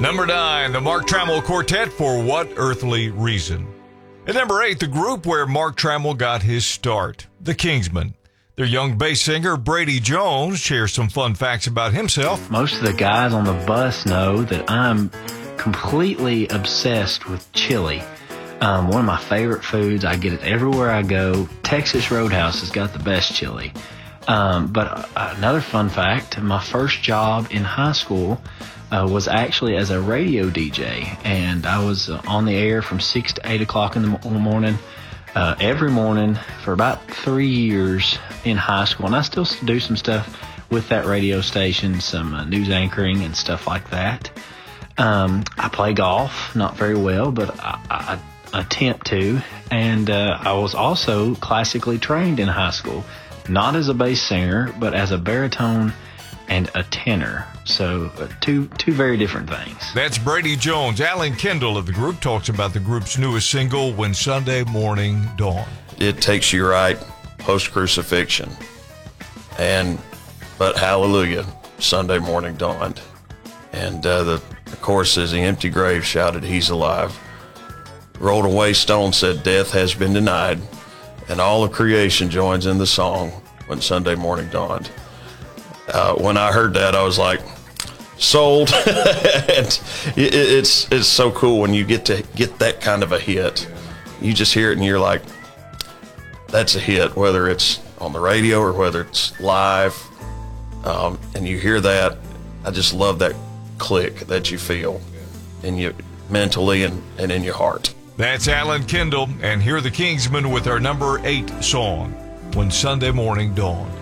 Number 9, the Mark Trammell Quartet, For What Earthly Reason. At number 8, the group where Mark Trammell got his start, the Kingsmen. Their young bass singer, Brady Jones, shares some fun facts about himself. Most of the guys on the bus know that I'm completely obsessed with chili. One of my favorite foods. I get it everywhere I go. Texas Roadhouse has got the best chili. But another fun fact, my first job in high school was actually as a radio DJ. And I was on the air from 6 to 8 o'clock in the morning, every morning for about 3 years in high school. And I still do some stuff with that radio station, some news anchoring and stuff like that. I play golf, not very well, but I attempt to. And I was also classically trained in high school, not as a bass singer, but as a baritone and a tenor. So two very different things. That's Brady Jones. Alan Kendall of the group talks about the group's newest single, When Sunday Morning Dawned. It takes you right post-crucifixion. But hallelujah, Sunday morning dawned. And the chorus says, the empty grave shouted, he's alive. Rolled away stone said, death has been denied. And all of creation joins in the song, When Sunday Morning Dawned. When I heard that, I was like, sold. And it's so cool when you get to get that kind of a hit. You just hear it and you're like, that's a hit, whether it's on the radio or whether it's live. And you hear that, I just love that click that you feel in you mentally and in your heart. That's Alan Kendall, and here are the Kingsmen with our number 8 song, When Sunday Morning Dawned.